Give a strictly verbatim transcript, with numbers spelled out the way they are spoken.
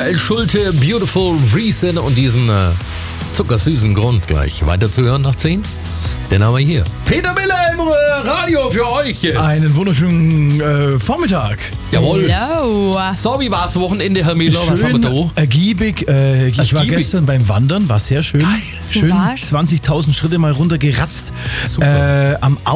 Michael Schulte, Beautiful Reason und diesen äh, zuckersüßen Grund gleich weiterzuhören nach zehn. Den haben wir hier. Peter Miller im äh, Radio für euch jetzt. Einen wunderschönen äh, Vormittag. Jawohl. Hello. So, wie war's Wochenende, Herr Miller? Was haben wir Schön da? ergiebig. Äh, ich Ergiebig. war gestern beim Wandern, war sehr schön. Geil. Schön Wo warst? zwanzigtausend Schritte mal runtergeratzt. Super. Äh, am